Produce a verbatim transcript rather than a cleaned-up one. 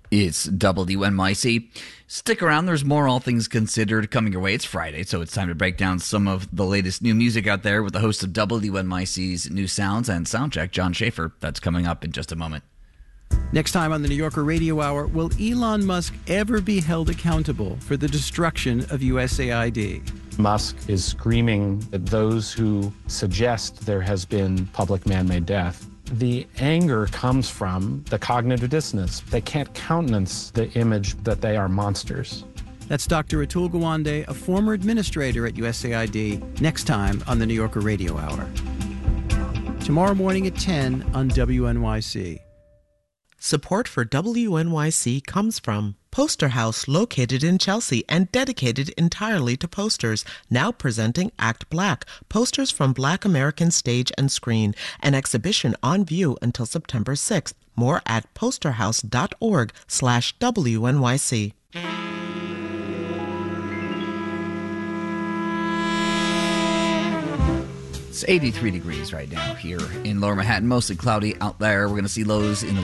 It's W N Y C. Stick around, there's more All Things Considered coming your way. It's Friday, so it's time to break down some of the latest new music out there with the host of W N Y C's New Sounds and Soundcheck, John Schaefer. That's coming up in just a moment. Next time on the New Yorker Radio Hour, will Elon Musk ever be held accountable for the destruction of U S A I D? Musk is screaming at those who suggest there has been public man-made death. The anger comes from the cognitive dissonance. They can't countenance the image that they are monsters. That's Doctor Atul Gawande, a former administrator at U S A I D, next time on the New Yorker Radio Hour. Tomorrow morning at ten on W N Y C. Support for W N Y C comes from Poster House, located in Chelsea and dedicated entirely to posters, now presenting Act Black, posters from Black American stage and screen, an exhibition on view until September sixth. More at posterhouse.org slash WNYC. It's eighty-three degrees right now here in Lower Manhattan, mostly cloudy out there. We're going to see lows in the